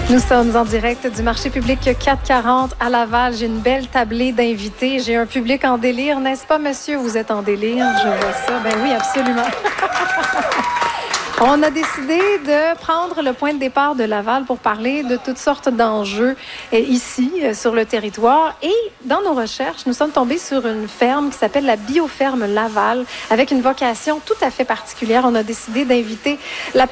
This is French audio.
Nous sommes en direct du marché public 440 à Laval. J'ai une belle tablée d'invités. J'ai un public en délire, n'est-ce pas, monsieur? Vous êtes en délire, je vois ça. Ben oui, absolument. On a décidé de prendre le point de départ de Laval pour parler de toutes sortes d'enjeux ici, sur le territoire. Et dans nos recherches, nous sommes tombés sur une ferme qui s'appelle la Bioferme Laval, avec une vocation tout à fait particulière. On a décidé d'inviter la